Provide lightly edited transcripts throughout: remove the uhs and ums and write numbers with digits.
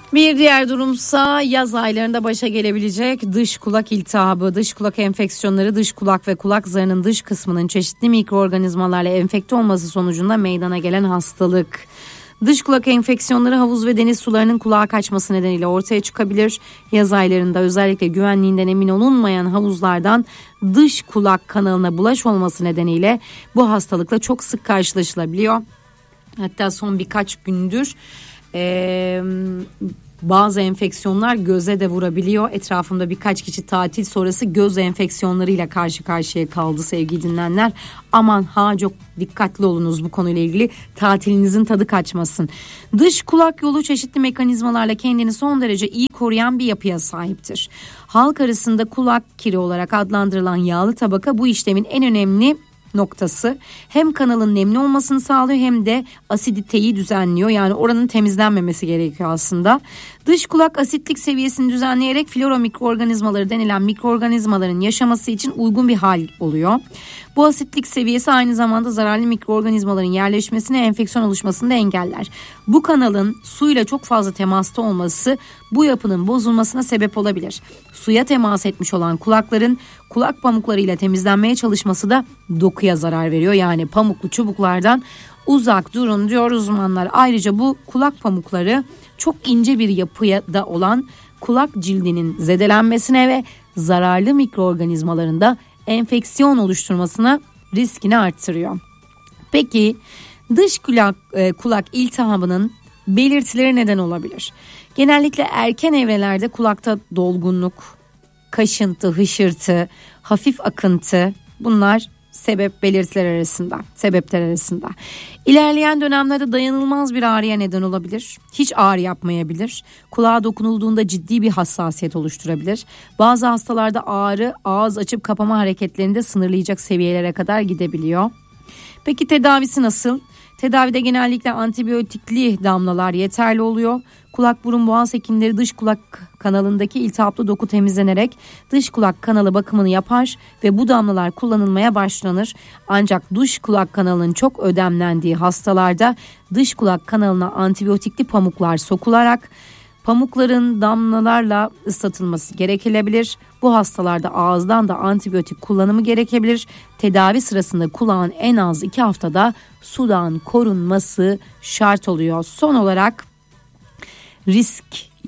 Bir diğer durumsa yaz aylarında başa gelebilecek dış kulak iltihabı, dış kulak enfeksiyonları, dış kulak ve kulak zarının dış kısmının çeşitli mikroorganizmalarla enfekte olması sonucunda meydana gelen hastalık. Dış kulak enfeksiyonları havuz ve deniz sularının kulağa kaçması nedeniyle ortaya çıkabilir. Yaz aylarında özellikle güvenliğinden emin olunmayan havuzlardan dış kulak kanalına bulaş olması nedeniyle bu hastalıkla çok sık karşılaşılabiliyor. Hatta son birkaç gündür bazı enfeksiyonlar göze de vurabiliyor. Etrafımda birkaç kişi tatil sonrası göz enfeksiyonlarıyla karşı karşıya kaldı sevgili dinleyenler. Aman ha, çok dikkatli olunuz bu konuyla ilgili, tatilinizin tadı kaçmasın. Dış kulak yolu çeşitli mekanizmalarla kendini son derece iyi koruyan bir yapıya sahiptir. Halk arasında kulak kiri olarak adlandırılan yağlı tabaka bu işlemin en önemli noktası. Hem kanalın nemli olmasını sağlıyor hem de asiditeyi düzenliyor. Yani oranın temizlenmemesi gerekiyor aslında. Dış kulak asitlik seviyesini düzenleyerek flora mikroorganizmaları denilen mikroorganizmaların yaşaması için uygun bir hal oluyor. Bu asitlik seviyesi aynı zamanda zararlı mikroorganizmaların yerleşmesini, enfeksiyon oluşmasını da engeller. Bu kanalın suyla çok fazla temasta olması bu yapının bozulmasına sebep olabilir. Suya temas etmiş olan kulakların kulak pamuklarıyla temizlenmeye çalışması da dokuya zarar veriyor. Yani pamuklu çubuklardan uzak durun diyor uzmanlar. Ayrıca bu kulak pamukları çok ince bir yapıda olan kulak cildinin zedelenmesine ve zararlı mikroorganizmaların da enfeksiyon oluşturmasına riskini arttırıyor. Peki dış kulak iltihabının belirtileri neden olabilir? Genellikle erken evrelerde kulakta dolgunluk, kaşıntı, hışırtı, hafif akıntı, bunlar sebepler arasında. İlerleyen dönemlerde dayanılmaz bir ağrıya neden olabilir. Hiç ağrı yapmayabilir. Kulağa dokunulduğunda ciddi bir hassasiyet oluşturabilir. Bazı hastalarda ağrı ağız açıp kapama hareketlerinde sınırlayacak seviyelere kadar gidebiliyor. Peki tedavisi nasıl? Tedavide genellikle antibiyotikli damlalar yeterli oluyor. Kulak burun boğaz hekimleri dış kulak kanalındaki iltihaplı doku temizlenerek dış kulak kanalı bakımını yapar ve bu damlalar kullanılmaya başlanır. Ancak dış kulak kanalının çok ödemlendiği hastalarda dış kulak kanalına antibiyotikli pamuklar sokularak pamukların damlalarla ıslatılması gerekebilir. Bu hastalarda ağızdan da antibiyotik kullanımı gerekebilir. Tedavi sırasında kulağın en az 2 haftada sudan korunması şart oluyor. Son olarak risk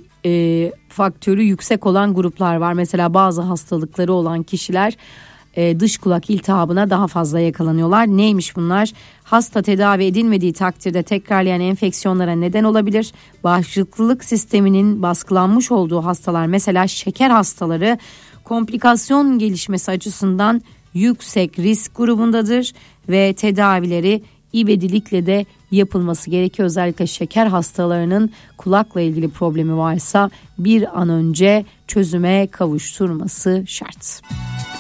faktörü yüksek olan gruplar var. Mesela bazı hastalıkları olan kişiler dış kulak iltihabına daha fazla yakalanıyorlar. Neymiş bunlar? Hasta tedavi edilmediği takdirde tekrarlayan enfeksiyonlara neden olabilir. Bağışıklık sisteminin baskılanmış olduğu hastalar, mesela şeker hastaları, komplikasyon gelişmesi açısından yüksek risk grubundadır ve tedavileri ivedilikle de yapılması gerekiyor. Özellikle şeker hastalarının kulakla ilgili problemi varsa bir an önce çözüme kavuşturması şart.